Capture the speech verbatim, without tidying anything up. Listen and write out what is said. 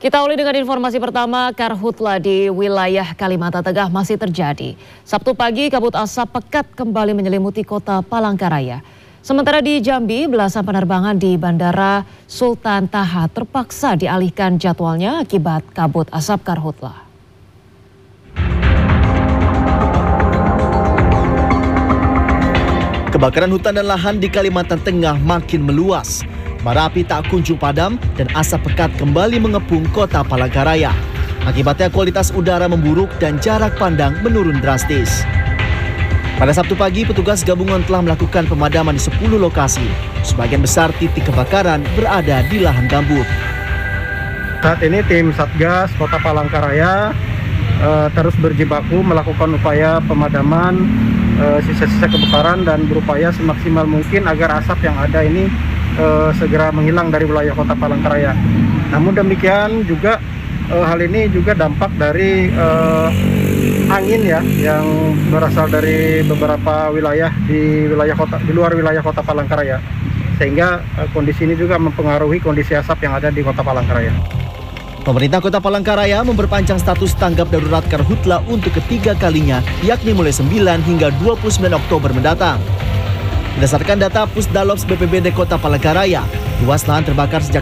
Kita awali dengan informasi pertama, karhutla di wilayah Kalimantan Tengah masih terjadi. Sabtu pagi kabut asap pekat kembali menyelimuti kota Palangkaraya. Sementara di Jambi, belasan penerbangan di Bandara Sultan Taha terpaksa dialihkan jadwalnya akibat kabut asap karhutla. Kebakaran hutan dan lahan di Kalimantan Tengah makin meluas. Bara api tak kunjung padam dan asap pekat kembali mengepung kota Palangkaraya. Akibatnya kualitas udara memburuk dan jarak pandang menurun drastis. Pada Sabtu pagi, petugas gabungan telah melakukan pemadaman di sepuluh lokasi. Sebagian besar titik kebakaran berada di lahan gambut. Saat ini tim Satgas Kota Palangkaraya uh, terus berjibaku melakukan upaya pemadaman sisa-sisa uh, kebakaran dan berupaya semaksimal mungkin agar asap yang ada ini Uh, segera menghilang dari wilayah kota Palangkaraya. Namun demikian juga uh, hal ini juga dampak dari uh, angin ya yang berasal dari beberapa wilayah di wilayah kota di luar wilayah kota Palangkaraya, sehingga uh, kondisi ini juga mempengaruhi kondisi asap yang ada di kota Palangkaraya. Pemerintah Kota Palangkaraya memperpanjang status tanggap darurat karhutla untuk ketiga kalinya, yakni mulai sembilan hingga dua puluh sembilan Oktober mendatang. Berdasarkan data Pusdalops B P B D Kota Palangkaraya, luas lahan terbakar sejak